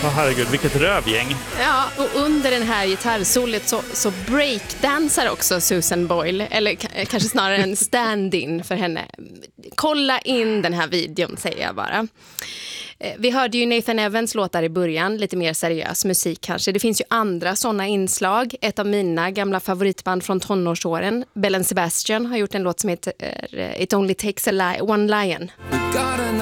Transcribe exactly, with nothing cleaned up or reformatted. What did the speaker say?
Åh herregud, vilket rövgäng. Ja, och under den här gitarrsolet så, så breakdansar också Susan Boyle. Eller k- kanske snarare en stand-in för henne. Kolla in den här videon, säger jag bara. Vi hörde ju Nathan Evans låtar i början, lite mer seriös musik kanske. Det finns ju andra sådana inslag. Ett av mina gamla favoritband från tonårsåren, Bell and Sebastian, har gjort en låt som heter It Only Takes a li- One Lion.